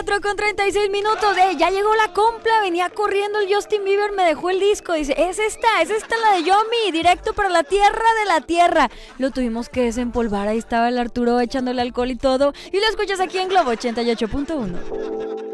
4:36. Ya llegó la compra, venía corriendo el Justin Bieber, me dejó el disco. Dice, es esta la de Yomi, directo para la tierra de la tierra. Lo tuvimos que desempolvar, ahí estaba el Arturo echándole alcohol y todo. Y lo escuchas aquí en Globo 88.1.